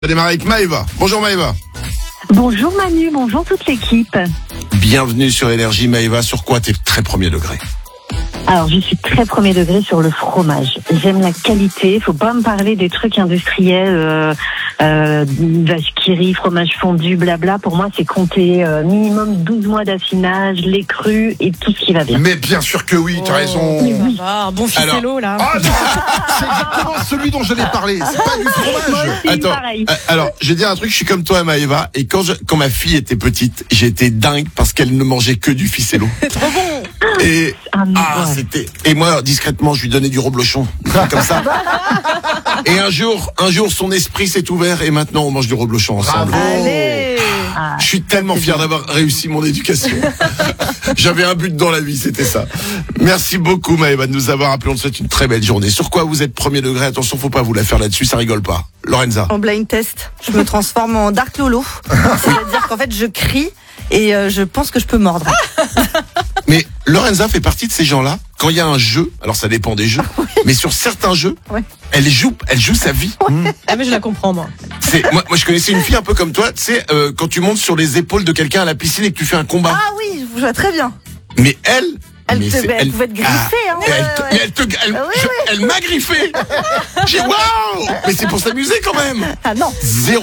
On va démarrer avec Maëva. Bonjour Maëva. Bonjour Manu, bonjour toute l'équipe. Bienvenue sur Énergie. Maëva, sur quoi t'es très premier degré? Alors je suis très premier degré sur le fromage. J'aime la qualité, faut pas me parler des trucs industriels, vache qui rit, fromage fondu, blabla. Pour moi c'est compter minimum 12 mois d'affinage, lait cru et tout ce qui va bien. Mais bien sûr que oui, t'as raison. Ah, un bon ficello là. Ah non, c'est exactement celui dont j'allais parler. C'est pas du fromage. Moi aussi, pareil. Alors, je vais dire un truc, je suis comme toi Maëva, et quand ma fille était petite, j'étais dingue parce qu'elle ne mangeait que du ficello. C'est trop bon. Et Ouais. c'était. Et moi, discrètement, je lui donnais du reblochon, comme ça. Et un jour, son esprit s'est ouvert et maintenant on mange du reblochon ensemble. Allez. Je suis tellement fier d'avoir réussi mon éducation. J'avais un but dans la vie, c'était ça. Merci beaucoup Maëva de nous avoir appelé. On te souhaite une très belle journée. Sur quoi vous êtes premier degré? Attention, faut pas vous la faire là-dessus, ça rigole pas. Lorenza. En blind test, je me transforme en Dark Lolo. C'est-à-dire qu'en fait, je crie et je pense que je peux mordre. Mais Lorenza fait partie de ces gens-là. Quand il y a un jeu, alors ça dépend des jeux, mais sur certains jeux, Ouais. elle joue sa vie. Ah mais je la comprends moi. Moi je connaissais une fille un peu comme toi, tu sais, quand tu montes sur les épaules de quelqu'un à la piscine et que tu fais un combat. Ah oui, je vois très bien. Mais elle Elle pouvait te griffer, hein. Elle m'a griffé. J'ai waouh. Mais c'est pour s'amuser quand même. Ah non.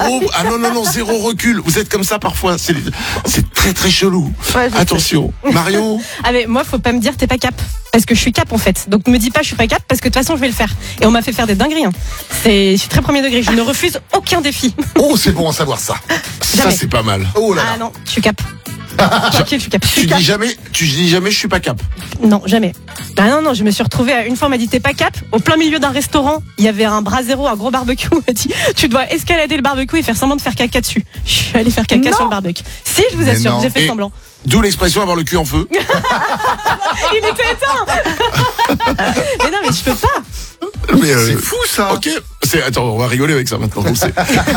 Zéro recul. Vous êtes comme ça parfois. C'est très très chelou. Ouais, je Attention, Marion. Ah mais moi faut pas me dire t'es pas cap. Parce que je suis cap en fait. Donc me dis pas je suis pas cap parce que de toute façon je vais le faire. Et on m'a fait faire des dingueries. Hein. Je suis très premier degré. Je ne refuse aucun défi. Oh, c'est bon à savoir ça. Ça Jamais. c'est pas mal. Oh là là. Ah non, je suis cap. Je suis cap. Tu dis jamais je suis pas cap. Non, jamais. Ah non, je me suis retrouvée, une fois on m'a dit t'es pas cap, au plein milieu d'un restaurant, il y avait un brasero, un gros barbecue, on m'a dit tu dois escalader le barbecue et faire semblant de faire caca dessus. Je suis allée faire caca sur le barbecue. Si, je vous assure, j'ai fait semblant. D'où l'expression avoir le cul en feu. Il était éteint. Mais non, mais je peux pas. Mais c'est fou ça. Ok. Attends, on va rigoler avec ça maintenant. On le sait.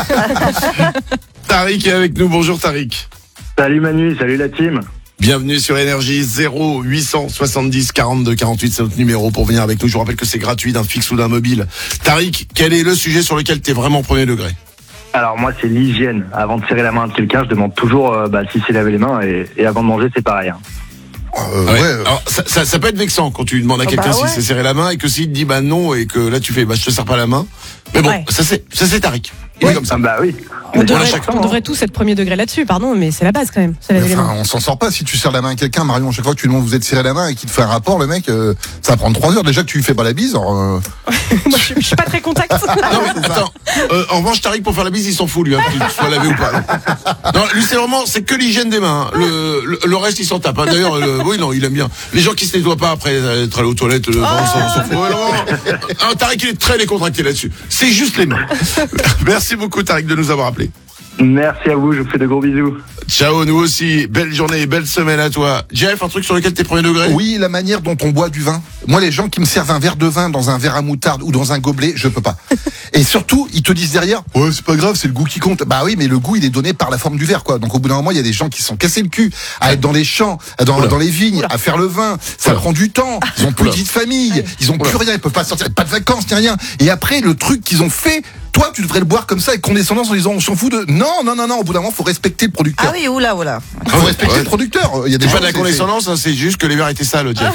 Tariq est avec nous. Bonjour Tariq. Salut Manu, salut la team. Bienvenue sur Énergie. 0870 42 48, c'est notre numéro pour venir avec nous. Je vous rappelle que c'est gratuit d'un fixe ou d'un mobile. Tariq, quel est le sujet sur lequel tu es vraiment premier degré? Alors moi c'est l'hygiène. Avant de serrer la main de quelqu'un, je demande toujours s'il s'est lavé les mains et avant de manger c'est pareil. Hein. Ouais. Alors, ça peut être vexant quand tu demandes à quelqu'un s'il s'est serré la main et que s'il te dit bah non et que là tu fais je te serre pas la main. Mais bon, Ouais. ça c'est Tariq. Il est comme ça. Bah oui. On devrait tous être premier degré là-dessus, pardon, mais c'est la base quand même. C'est la Enfin, on s'en sort pas si tu serres la main à quelqu'un, Marion. Chaque fois que tu demandes vous êtes serré la main et qu'il te fait un rapport, le mec, ça va prendre 3 heures. Déjà que tu lui fais pas la bise. Moi, je suis pas très contact. Non mais attends, en revanche Tariq pour faire la bise il s'en fout lui, hein, qu'il soit lavé ou pas. Non, lui c'est que l'hygiène des mains. Hein. Le reste il s'en tape. Hein. D'ailleurs, oui non il aime bien. Les gens qui se nettoient pas après être allés aux toilettes, on s'en fout. Non, Tariq il est très décontracté là-dessus. C'est juste les mains. Merci beaucoup Tariq de nous avoir appelés. Merci à vous, je vous fais de gros bisous. Ciao, nous aussi. Belle journée, belle semaine à toi. Jeff, un truc sur lequel t'es premier degré? Oui, la manière dont on boit du vin. Moi, les gens qui me servent un verre de vin dans un verre à moutarde ou dans un gobelet, je peux pas. Et surtout, ils te disent derrière, ouais, c'est pas grave, c'est le goût qui compte. Bah oui, mais le goût, il est donné par la forme du verre, quoi. Donc au bout d'un moment, il y a des gens qui se sont cassés le cul à être dans les champs, dans les vignes, à faire le vin. Ça prend du temps. Ils ont plus de vie de famille. Ils ont plus rien. Ils peuvent pas sortir, pas de vacances, ni rien. Et après, le truc qu'ils ont fait, toi, tu devrais le boire comme ça avec condescendance en disant on s'en fout de. Non. Au bout d'un moment, faut respecter le producteur. Ah oui, oula. Faut respecter le producteur. Il y a des C'est gens. pas de la condescendance, hein, c'est juste que les verres étaient sales, Jeff.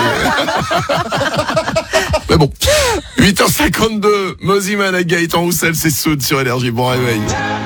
Mais bon. 8h52, Moziman avec Gaëtan Roussel, c'est Soud sur Énergie. Bon réveil.